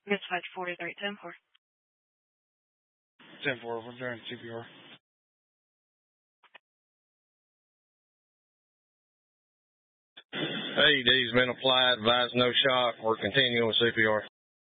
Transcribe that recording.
Dispatch 43, 10-4. 10-4, we're doing CPR. AED's been applied, advised no shock. We're continuing with CPR.